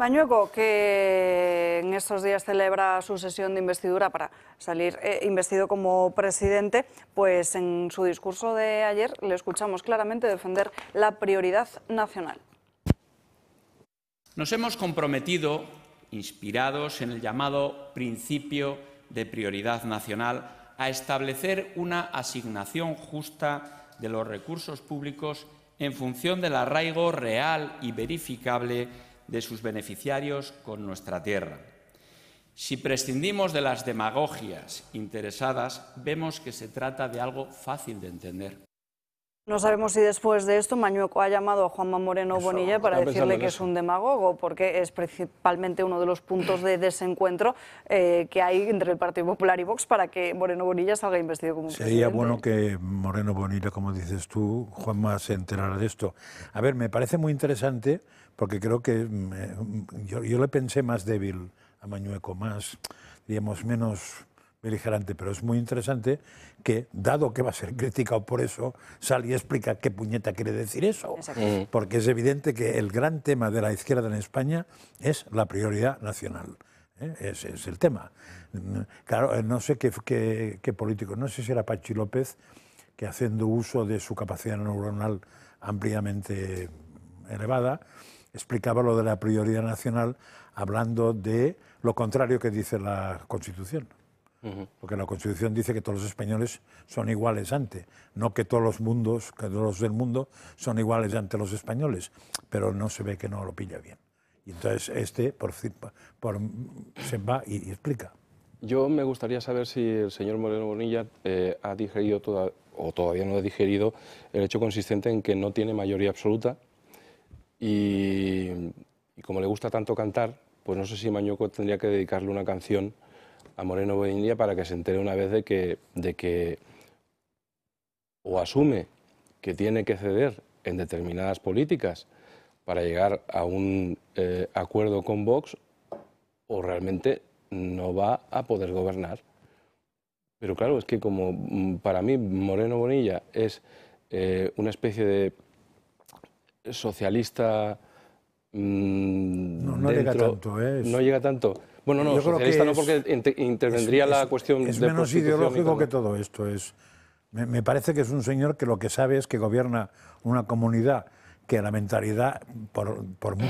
Mañueco, que en estos días celebra su sesión de investidura para salir investido como presidente, pues en su discurso de ayer le escuchamos claramente defender la prioridad nacional. Nos hemos comprometido, inspirados en el llamado principio de prioridad nacional, a establecer una asignación justa de los recursos públicos en función del arraigo real y verificable de sus beneficiarios con nuestra tierra. Si prescindimos de las demagogias interesadas, vemos que se trata de algo fácil de entender. No sabemos si después de esto Mañueco ha llamado a Juanma Moreno Bonilla para decirle que es un demagogo, porque es principalmente uno de los puntos de desencuentro que hay entre el Partido Popular y Vox para que Moreno Bonilla salga investido como presidente. Sería bueno que Moreno Bonilla, como dices tú, Juanma, se enterara de esto. A ver, me parece muy interesante porque creo que yo le pensé más débil a Mañueco, más, digamos, menos beligerante, pero es muy interesante que, dado que va a ser criticado por eso, sale y explica qué puñeta quiere decir eso. Porque es evidente que el gran tema de la izquierda en España es la prioridad nacional. Ese es el tema. Claro, no sé qué político, no sé si era Pachi López, que haciendo uso de su capacidad neuronal ampliamente elevada, explicaba lo de la prioridad nacional hablando de lo contrario que dice la Constitución. Porque la Constitución dice que todos los españoles son iguales ante, no que todos los del mundo son iguales ante los españoles, pero no se ve que no lo pilla bien. Y entonces se va y explica. Yo me gustaría saber si el señor Moreno Bonilla ha digerido o todavía no ha digerido el hecho consistente en que no tiene mayoría absoluta y como le gusta tanto cantar, pues no sé si Mañueco tendría que dedicarle una canción a Moreno Bonilla para que se entere una vez de que o asume que tiene que ceder en determinadas políticas para llegar a un acuerdo con Vox o realmente no va a poder gobernar. Pero claro, es que como para mí Moreno Bonilla es una especie de socialista no llega tanto, no llega tanto. Bueno, no, socialista no, porque intervendría la cuestión de es menos ideológico que todo. todo esto. Me parece que es un señor que lo que sabe es que gobierna una comunidad que la mentalidad, por mucho